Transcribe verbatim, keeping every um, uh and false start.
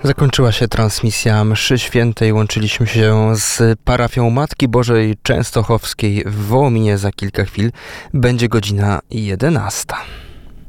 Zakończyła się transmisja mszy świętej. Łączyliśmy się z parafią Matki Bożej Częstochowskiej w Wołominie. Za kilka chwil będzie godzina jedenasta.